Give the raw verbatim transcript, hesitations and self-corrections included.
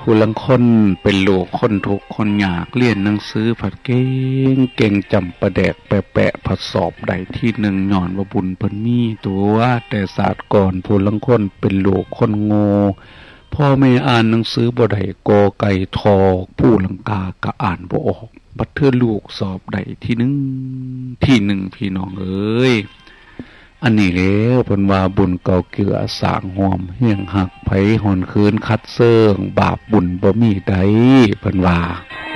ผู้ลังคนเป็นลูกคนทุกคนยากเรียนหนังสือผัดเก่งเก่งจำประแดกแปะแปะผัดสอบใดที่หนึ่งย้อนว่าบุญเพิ่นมีตัวแต่ศาสตร์ก่อนผู้ลังคนเป็นลูกคนโง่พ่อไม่อ่านหนังสือบ่ได้กอไก่ทอผู้ลังกาก็อ่านบ่ออกบัดเทื่อลูกสอบใดที่หนึ่งที่หนึ่งพี่น้องเอ้ยอันนี้แล้วเพิ่นว่าบุญเก่าเกือสร้างหอมเฮียงหักไผหอนคืนคัดเซิงบาปบุญบ่มีใดเพิ่นว่า